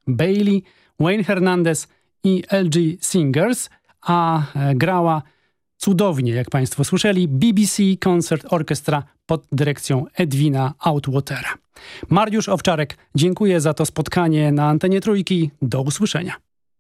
Bailey, Wayne Hernandez i LG Singers, a grała cudownie, jak Państwo słyszeli, BBC Concert Orchestra pod dyrekcją Edwina Outwatera. Mariusz Owczarek, dziękuję za to spotkanie na antenie Trójki. Do usłyszenia.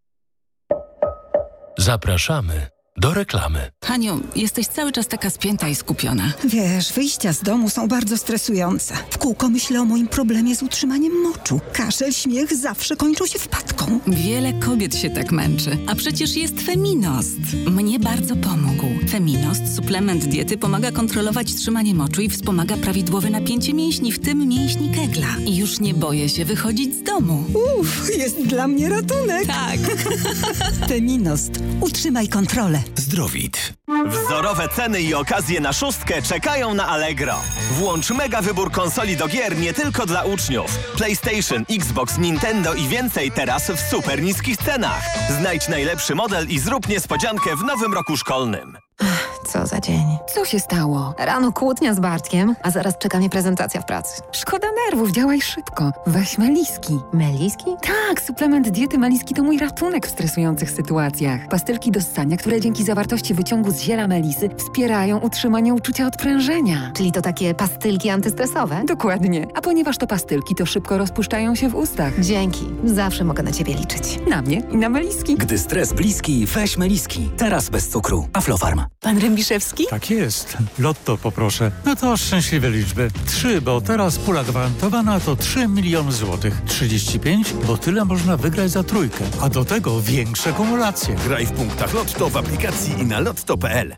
Zapraszamy do reklamy. Haniu, jesteś cały czas taka spięta i skupiona. Wiesz, wyjścia z domu są bardzo stresujące. W kółko myślę o moim problemie z utrzymaniem moczu. Kaszel, śmiech zawsze kończą się wpadką. Wiele kobiet się tak męczy. A przecież jest Feminost. Mnie bardzo pomógł. Feminost, suplement diety, pomaga kontrolować trzymanie moczu i wspomaga prawidłowe napięcie mięśni, w tym mięśni kegla. I już nie boję się wychodzić z domu. Jest dla mnie ratunek. Tak. Feminost. Utrzymaj kontrolę. Zdrowit. Wzorowe ceny i okazje na szóstkę czekają na Allegro. Włącz mega wybór konsoli do gier nie tylko dla uczniów. PlayStation, Xbox, Nintendo i więcej teraz w super niskich cenach. Znajdź najlepszy model i zrób niespodziankę w nowym roku szkolnym. Co za dzień. Co się stało? Rano kłótnia z Bartkiem, a zaraz czeka mnie prezentacja w pracy. Szkoda nerwów, działaj szybko. Weź Meliski. Meliski? Tak, suplement diety Meliski to mój ratunek w stresujących sytuacjach. Pastylki do ssania, które dzięki zawartości wyciągu z ziela melisy wspierają utrzymanie uczucia odprężenia. Czyli to takie pastylki antystresowe? Dokładnie. A ponieważ to pastylki, to szybko rozpuszczają się w ustach. Dzięki. Zawsze mogę na ciebie liczyć. Na mnie i na Meliski. Gdy stres bliski, weź Meliski. Teraz bez cukru. Aflofarm. Pan Rębiszewski? Tak jest. Lotto poproszę. No to szczęśliwe liczby. 3, bo teraz pula gwarantowana to 3 miliony złotych. 35, bo tyle można wygrać za trójkę. A do tego większe kumulacje. Graj w punktach Lotto w aplikacji i na lotto.pl.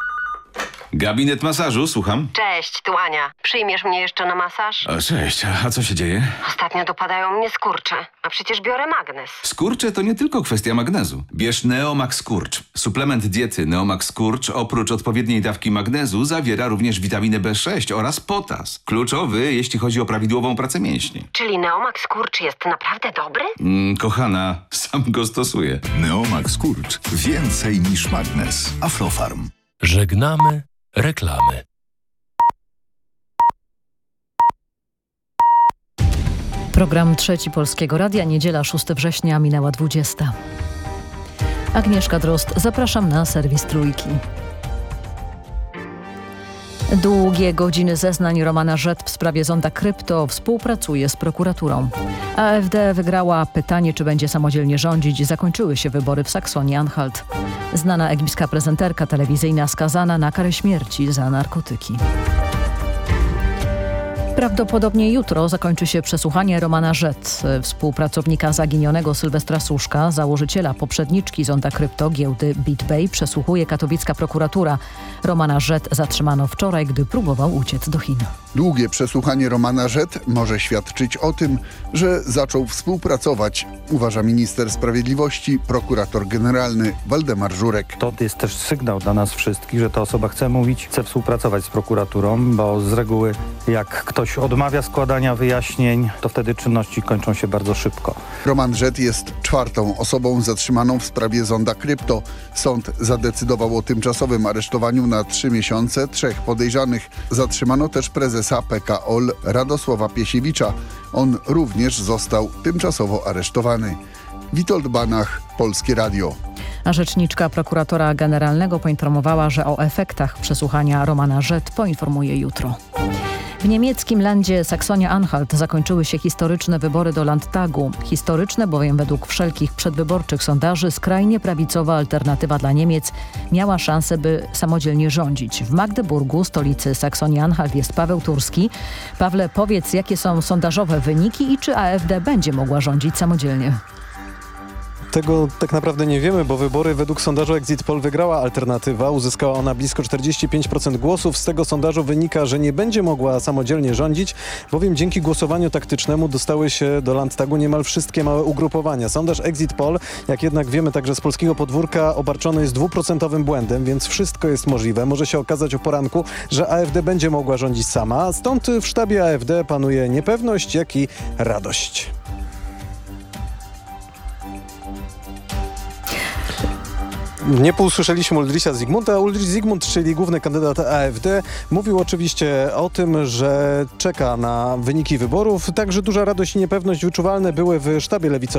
Gabinet masażu, słucham. Cześć, tu Ania. Przyjmiesz mnie jeszcze na masaż? Cześć, a co się dzieje? Ostatnio dopadają mnie skurcze, a przecież biorę magnes. Skurcze to nie tylko kwestia magnezu. Bierz Neomax Skurcz. Suplement diety Neomax Skurcz oprócz odpowiedniej dawki magnezu zawiera również witaminę B6 oraz potas. Kluczowy, jeśli chodzi o prawidłową pracę mięśni. Czyli Neomax Skurcz jest naprawdę dobry? Kochana, sam go stosuję. Neomax Skurcz. Więcej niż magnes. Aflofarm. Żegnamy reklamy. Program Trzeci Polskiego Radia, niedziela 6 września, minęła 20. Agnieszka Drozd, zapraszam na serwis Trójki. Długie godziny zeznań Romana Rzet w sprawie zonda krypto współpracuje z prokuraturą. AfD wygrała pytanie, czy będzie samodzielnie rządzić. Zakończyły się wybory w Saksonii-Anhalt. Znana egipska prezenterka telewizyjna skazana na karę śmierci za narkotyki. Prawdopodobnie jutro zakończy się przesłuchanie Romana Rzet, współpracownika zaginionego Sylwestra Suszka, założyciela poprzedniczki zonda krypto giełdy BitPay, przesłuchuje katowicka prokuratura. Romana Rzet zatrzymano wczoraj, gdy próbował uciec do Chin. Długie przesłuchanie Romana Rzet może świadczyć o tym, że zaczął współpracować, uważa minister sprawiedliwości, prokurator generalny Waldemar Żurek. To jest też sygnał dla nas wszystkich, że ta osoba chce mówić, chce współpracować z prokuraturą, bo z reguły jak ktoś odmawia składania wyjaśnień, to wtedy czynności kończą się bardzo szybko. Roman Rzet jest czwartą osobą zatrzymaną w sprawie zonda krypto. Sąd zadecydował o tymczasowym aresztowaniu na 3 miesiące 3 podejrzanych. Zatrzymano też prezesa PKOL Radosława Piesiewicza. On również został tymczasowo aresztowany. Witold Banach, Polskie Radio. A rzeczniczka prokuratora generalnego poinformowała, że o efektach przesłuchania Romana Rzet poinformuje jutro. W niemieckim landzie Saksonia-Anhalt zakończyły się historyczne wybory do Landtagu. Historyczne, bowiem według wszelkich przedwyborczych sondaży skrajnie prawicowa alternatywa dla Niemiec miała szansę, by samodzielnie rządzić. W Magdeburgu, stolicy Saksonii-Anhalt, jest Paweł Turski. Pawle, powiedz, jakie są sondażowe wyniki i czy AfD będzie mogła rządzić samodzielnie? Tego tak naprawdę nie wiemy, bo wybory według sondażu Exit Poll wygrała alternatywa. Uzyskała ona blisko 45% głosów. Z tego sondażu wynika, że nie będzie mogła samodzielnie rządzić, bowiem dzięki głosowaniu taktycznemu dostały się do Landtagu niemal wszystkie małe ugrupowania. Sondaż Exit Poll, jak jednak wiemy także z polskiego podwórka, obarczony jest 2% błędem, więc wszystko jest możliwe. Może się okazać o poranku, że AfD będzie mogła rządzić sama. Stąd w sztabie AfD panuje niepewność, jak i radość. Nie usłyszeliśmy Ulricha Zygmunta. Ulrich Zygmunt, czyli główny kandydat AfD, mówił oczywiście o tym, że czeka na wyniki wyborów. Także duża radość i niepewność wyczuwalne były w sztabie lewicowym.